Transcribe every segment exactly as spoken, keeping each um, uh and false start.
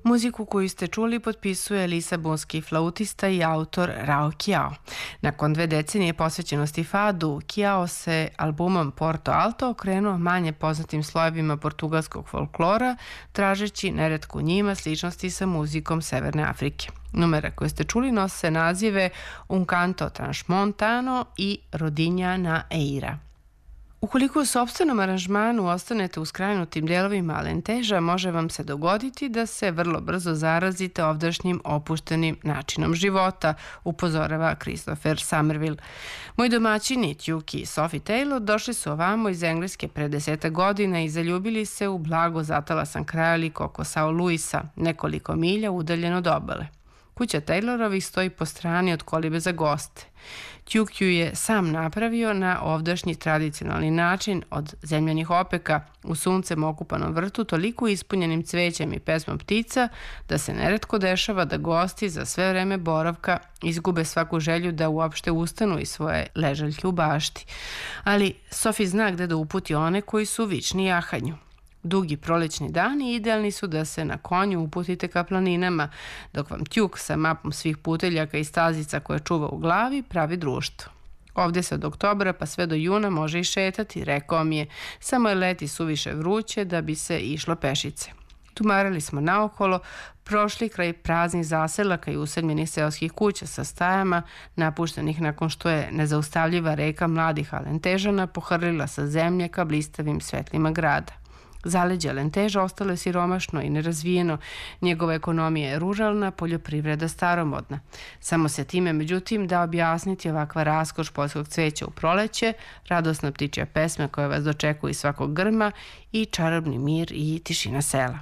Muziku koju ste čuli potpisuje lisabonski flautista i autor Rao Kiao. Nakon dve decenije posvećenosti fadu, Kiao se albumom Porto Alto okrenuo manje poznatim slojevima portugalskog folklora, tražeći neretko u njima sličnosti sa muzikom Severne Afrike. Numere koje ste čuli nose nazive Un canto transmontano i Rodinha na Eira. Ukoliko u sopstvenom aranžmanu ostanete u skrajnutim delovima Alenteža, može vam se dogoditi da se vrlo brzo zarazite ovdašnjim opuštenim načinom života, upozorava Christopher Somerville. Moji domaćini Duke i Sophie Taylor došli su ovamo iz Engleske pre deseta godina i zaljubili se u blago zatalasan krajolik oko Sao Luisa, nekoliko milja udaljeno od obale. Kuća Taylorovih stoji po strani od kolibe za goste. Duke ju je sam napravio na ovdašnji tradicionalni način od zemljanih opeka u suncem okupanom vrtu, toliko ispunjenim cvećem i pesmom ptica da se neretko dešava da gosti za sve vreme boravka izgube svaku želju da uopšte ustanu iz svoje ležaljke u bašti. Ali Sophie zna gde da uputi one koji su vični jahanju. Dugi prolećni dani idealni su da se na konju uputite ka planinama, dok vam Tjuk sa mapom svih puteljaka i stazica koje čuva u glavi pravi društvo. Ovde se od oktobra pa sve do juna može i šetati, rekao mi je, samo je leti suviše vruće da bi se išlo pešice. Tumarali smo naokolo, prošli kraj praznih zaselaka i usamljenih seoskih kuća sa stajama, napuštenih nakon što je nezaustavljiva reka mladih Alentežana pohrlila sa zemlje ka blistavim svetlima grada. Zaleđe Alenteža ostalo je siromašno i nerazvijeno, njegova ekonomija je ruralna, poljoprivreda staromodna. Samo se time, međutim, da objasniti ovakva raskoš poljskog cveća u proleće, radosna ptičja pesma koja vas dočekuje iz svakog grma i čarobni mir i tišina sela.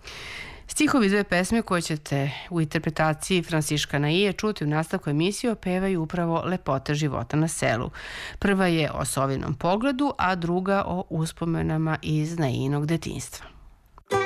Stihovi dve pesme koje ćete u interpretaciji Fransiška Naije čuti u nastavku emisije opevaju upravo lepote života na selu. Prva je o Sovinom pogledu, a druga o uspomenama iz Naijinog detinjstva.